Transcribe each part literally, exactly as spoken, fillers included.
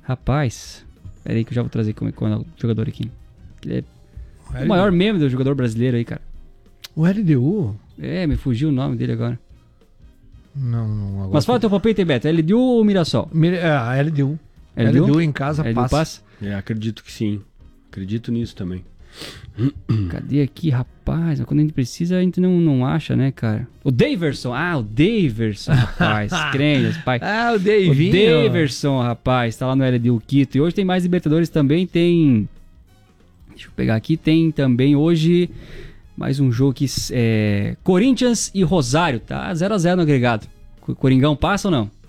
Rapaz, peraí que eu já vou trazer como é o jogador aqui. Ele é o maior meme do jogador brasileiro aí, cara. O L D U? É, me fugiu o nome dele agora. Não, não. Agora Mas fala teu palpite aí, Beto. L D U ou Mirassol? É, a L D U. L D U? L D U em casa L D U passa. passa? É, acredito que sim. Acredito nisso também. Cadê aqui, rapaz? Quando a gente precisa, a gente não, não acha, né, cara? O Daverson. Ah, o Daverson, rapaz. Crenhas, pai. Ah, o Davinho. O Daverson, rapaz. Tá lá no L D U Quito. E hoje tem mais Libertadores também. Tem... Deixa eu pegar aqui. Tem também hoje mais um jogo aqui. É... Corinthians e Rosário. Tá zero a zero no agregado. Coringão passa ou não?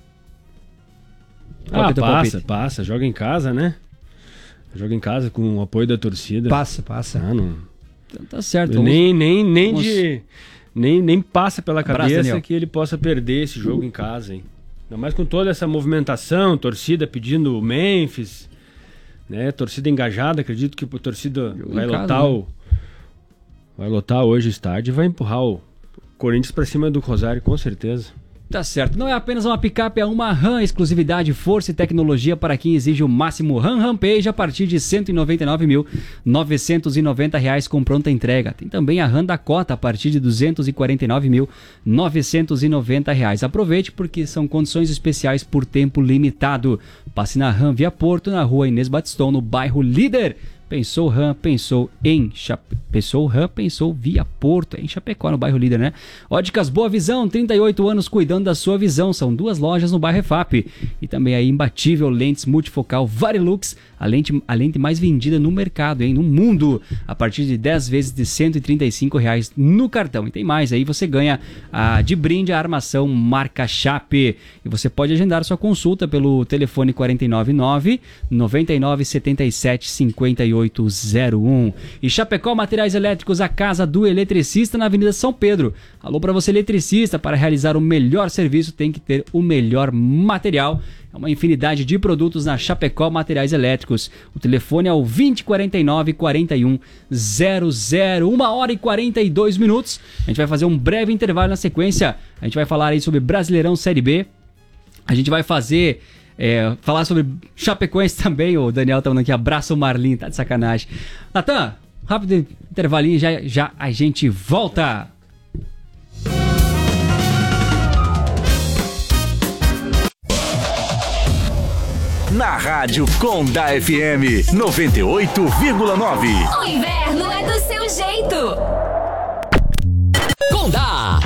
Qual Ah, que é teu passa, palpite? passa. Joga em casa, né? Joga em casa com o apoio da torcida. Passa, passa. Ah, não... Então tá certo. Vamos... Nem, nem, nem, vamos... de, nem, nem passa pela Abraço, cabeça Daniel. que ele possa perder esse jogo em casa, hein? Ainda mais com toda essa movimentação, torcida pedindo o Memphis, né? Torcida engajada, acredito que a torcida Jogo vai em casa, lotar né? o vai lotar hoje o estádio e vai empurrar o Corinthians pra cima do Rosário, com certeza. Tá certo. Não é apenas uma picape, é uma RAM, exclusividade, força e tecnologia para quem exige o máximo. RAM Rampage a partir de cento e noventa e nove mil novecentos e noventa reais com pronta entrega. Tem também a RAM Dakota a partir de duzentos e quarenta e nove mil novecentos e noventa reais. Aproveite porque são condições especiais por tempo limitado. Passe na RAM Via Porto, na rua Inês Batistão, no bairro Líder. Pensou RAM, pensou em Chape... Pensou RAM, pensou Via Porto, em Chapecó, no bairro Líder, né? Óticas Boa Visão, trinta e oito anos cuidando da sua visão. São duas lojas no bairro Refap. E também a imbatível lentes multifocal Varilux, a lente, a lente mais vendida no mercado, hein? No mundo, a partir de dez vezes de cento e trinta e cinco reais no cartão. E tem mais, aí você ganha a, de brinde a armação marca Chape. E você pode agendar sua consulta pelo telefone quatro nove nove, nove nove sete sete, cinco oito zero um. E Chapecó Materiais Elétricos, a casa do eletricista na Avenida São Pedro. Alô para você eletricista, para realizar o melhor serviço tem que ter o melhor material. É uma infinidade de produtos na Chapecó Materiais Elétricos. O telefone é o vinte, quarenta e nove, quarenta e um zero zero. uma hora e quarenta e dois minutos. A gente vai fazer um breve intervalo na sequência. A gente vai falar aí sobre Brasileirão Série B. A gente vai fazer... É, falar sobre Chapecoense também. O Daniel tá falando aqui, abraço o Marlin, tá de sacanagem. Natan, rápido intervalinho, já, já a gente volta. Na Rádio Conda F M noventa e oito vírgula nove. O inverno é do seu jeito. Conda!